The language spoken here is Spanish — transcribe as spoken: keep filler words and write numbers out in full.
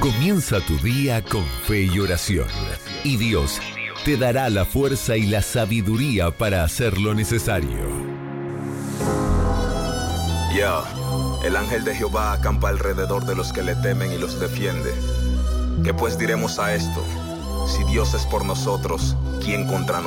Comienza tu día con fe y oración. Y Dios te dará la fuerza y la sabiduría para hacer lo necesario. Ya, el ángel de Jehová acampa alrededor de los que le temen y los defiende. ¿Qué pues diremos a esto? Si Dios es por nosotros, ¿quién contra nosotros?